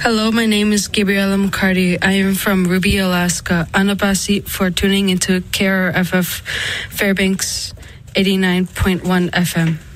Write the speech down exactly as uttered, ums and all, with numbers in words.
Hello, my name is Gabriella McCarty. I am from Ruby, Alaska. Anabasi for tuning into K R F F Fairbanks eighty-nine point one F M.